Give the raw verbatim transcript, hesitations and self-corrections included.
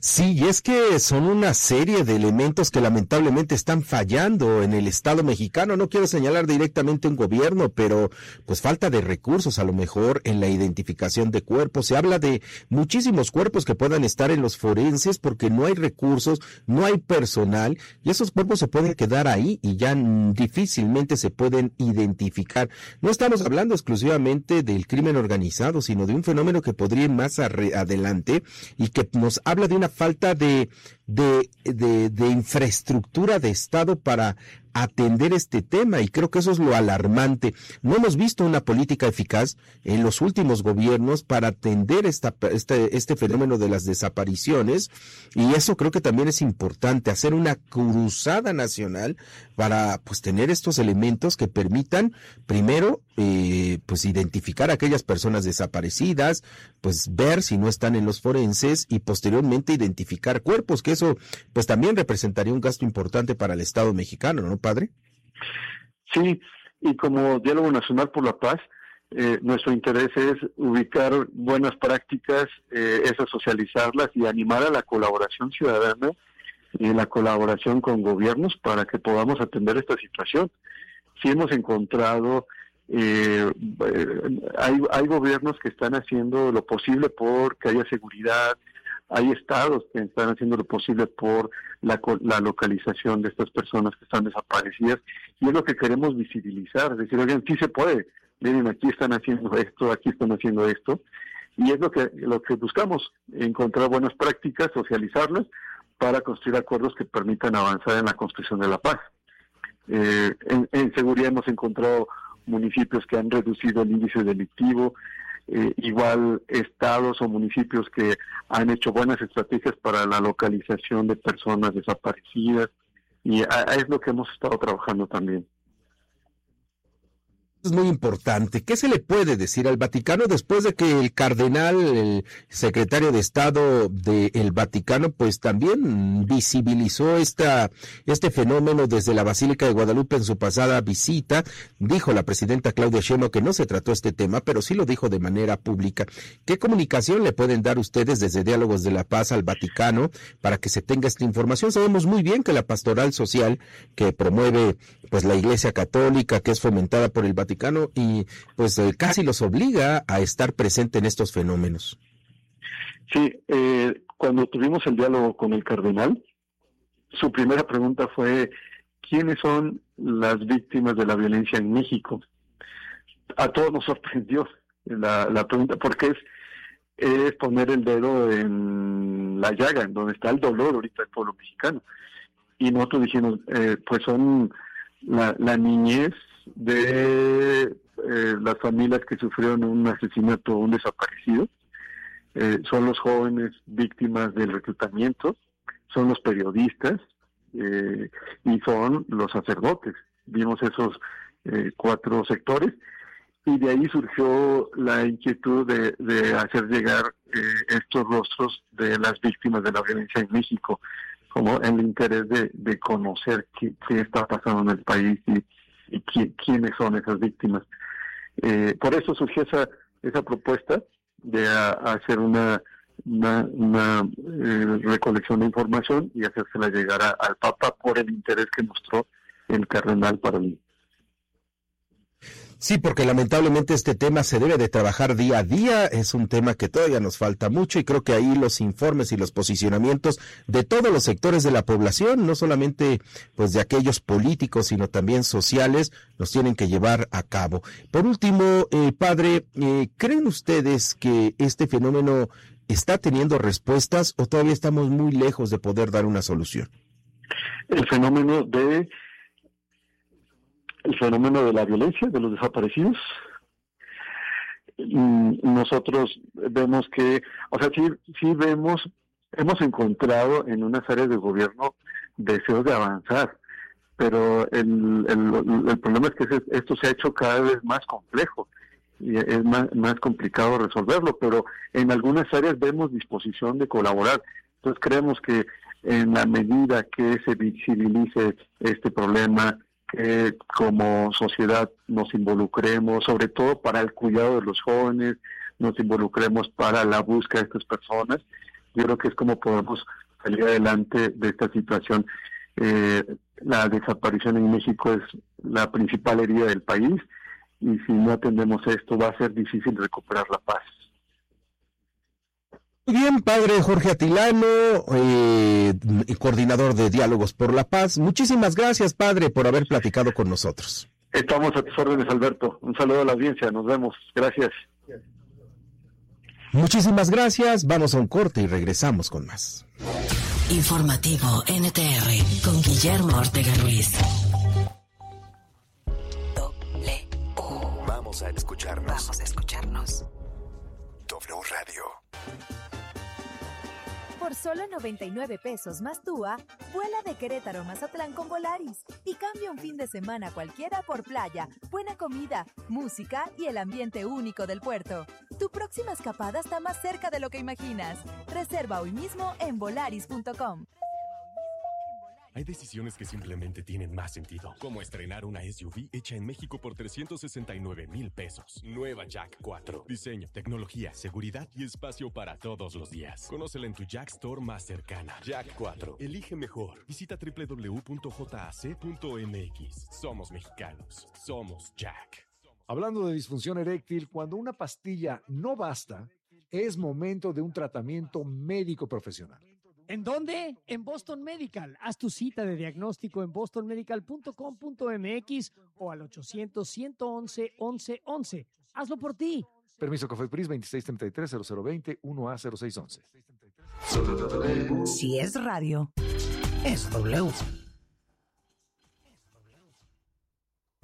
Sí, y es que son una serie de elementos que lamentablemente están fallando en el Estado mexicano. No quiero señalar directamente un gobierno, pero pues falta de recursos a lo mejor en la identificación de cuerpos. Se habla de muchísimos cuerpos que puedan estar en los forenses porque no hay recursos, no hay personal y esos cuerpos se pueden quedar ahí y ya difícilmente se pueden identificar. No estamos hablando exclusivamente del crimen organizado, sino de un fenómeno que podría ir más adelante y que nos habla de una falta de, de, de, de infraestructura de Estado para atender este tema, y creo que eso es lo alarmante. No hemos visto una política eficaz en los últimos gobiernos para atender esta, este, este fenómeno de las desapariciones, y eso creo que también es importante, hacer una cruzada nacional para pues tener estos elementos que permitan primero eh, pues identificar a aquellas personas desaparecidas, pues ver si no están en los forenses y posteriormente identificar cuerpos, que eso pues también representaría un gasto importante para el Estado mexicano, ¿no, padre? Sí, y como Diálogo Nacional por la Paz, eh, nuestro interés es ubicar buenas prácticas, eh, esas socializarlas y animar a la colaboración ciudadana y la colaboración con gobiernos para que podamos atender esta situación. Sí hemos encontrado, eh, hay, hay gobiernos que están haciendo lo posible por que haya seguridad, hay estados que están haciendo lo posible por la, la localización de estas personas que están desaparecidas, y es lo que queremos visibilizar, es decir, oigan, sí se puede, miren, aquí están haciendo esto, aquí están haciendo esto, y es lo que lo que buscamos, encontrar buenas prácticas, socializarlas, para construir acuerdos que permitan avanzar en la construcción de la paz. Eh, en, en seguridad hemos encontrado municipios que han reducido el índice delictivo, eh, igual estados o municipios que han hecho buenas estrategias para la localización de personas desaparecidas, y a, a es lo que hemos estado trabajando también. Es muy importante. ¿Qué se le puede decir al Vaticano después de que el cardenal, el secretario de Estado del Vaticano, pues también visibilizó esta, este fenómeno desde la Basílica de Guadalupe en su pasada visita? Dijo la presidenta Claudia Sheinbaum que no se trató este tema, pero sí lo dijo de manera pública. ¿Qué comunicación le pueden dar ustedes desde Diálogos de la Paz al Vaticano para que se tenga esta información? Sabemos muy bien que la pastoral social que promueve pues la Iglesia Católica, que es fomentada por el Vaticano, y pues eh, casi los obliga a estar presente en estos fenómenos. Sí, eh, cuando tuvimos el diálogo con el cardenal, su primera pregunta fue: ¿quiénes son las víctimas de la violencia en México? A todos nos sorprendió la, la pregunta, porque es, es poner el dedo en la llaga, en donde está el dolor ahorita del pueblo mexicano. Y nosotros dijimos, eh, pues son la, la niñez de eh, las familias que sufrieron un asesinato o un desaparecido, eh, son los jóvenes víctimas del reclutamiento, son los periodistas eh, y son los sacerdotes. Vimos esos eh, cuatro sectores, y de ahí surgió la inquietud de, de hacer llegar eh, estos rostros de las víctimas de la violencia en México, como el interés de, de conocer qué, qué está pasando en el país y, y qui, quiénes son esas víctimas. Eh, por eso surgió esa esa propuesta de a, a hacer una una, una eh, recolección de información y hacérsela llegar a, al Papa por el interés que mostró el cardenal para mí. Sí, porque lamentablemente este tema se debe de trabajar día a día, es un tema que todavía nos falta mucho, y creo que ahí los informes y los posicionamientos de todos los sectores de la población, no solamente pues de aquellos políticos, sino también sociales, nos tienen que llevar a cabo. Por último, eh, padre, eh, ¿creen ustedes que este fenómeno está teniendo respuestas o todavía estamos muy lejos de poder dar una solución? El fenómeno de el fenómeno de la violencia, de los desaparecidos, nosotros vemos que, o sea, sí, sí vemos, hemos encontrado en unas áreas de gobierno deseos de avanzar, pero el, el, el problema es que esto se ha hecho cada vez más complejo y es más, más complicado resolverlo, pero en algunas áreas vemos disposición de colaborar. Entonces creemos que en la medida que se visibilice este problema, que como sociedad nos involucremos, sobre todo para el cuidado de los jóvenes, nos involucremos para la búsqueda de estas personas, Yo creo que es como podemos salir adelante de esta situación. Eh, la desaparición en México es la principal herida del país y si no atendemos esto va a ser difícil recuperar la paz. Muy bien, padre Jorge Atilano, eh, coordinador de Diálogos por la Paz. Muchísimas gracias, padre, por haber platicado con nosotros. Estamos a tus órdenes, Alberto. Un saludo a la audiencia. Nos vemos. Gracias. Muchísimas gracias. Vamos a un corte y regresamos con más. Informativo N T R con Guillermo Ortega Ruiz. W. Vamos a escucharnos. Vamos a escucharnos. W Radio. Por solo noventa y nueve pesos más T U A, vuela de Querétaro a Mazatlán con Volaris y cambia un fin de semana cualquiera por playa, buena comida, música y el ambiente único del puerto. Tu próxima escapada está más cerca de lo que imaginas. Reserva hoy mismo en volaris punto com. Hay decisiones que simplemente tienen más sentido, como estrenar una S U V hecha en México por trescientos sesenta y nueve mil pesos. Nueva Jack cuatro. Diseño, tecnología, seguridad y espacio para todos los días. Conócela en tu Jack Store más cercana. Jack cuatro. Elige mejor. Visita doble u doble u doble u punto jac punto m x. Somos mexicanos. Somos Jack. Hablando de disfunción eréctil, cuando una pastilla no basta, es momento de un tratamiento médico profesional. ¿En dónde? En Boston Medical. Haz tu cita de diagnóstico en boston medical punto com punto m x o al ochocientos, ciento once, once, once. Hazlo por ti. Permiso COFEPRIS veintiséis treinta y tres, cero cero veinte, uno A cero seis once. Si es radio, es W.